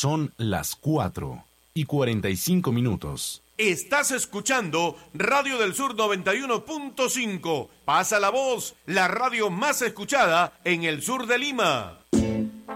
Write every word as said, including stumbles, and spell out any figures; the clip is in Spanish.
Son las cuatro y cuarenta y cinco minutos. Estás escuchando Radio del Sur noventa y uno punto cinco. Pasa la voz, la radio más escuchada en el sur de Lima.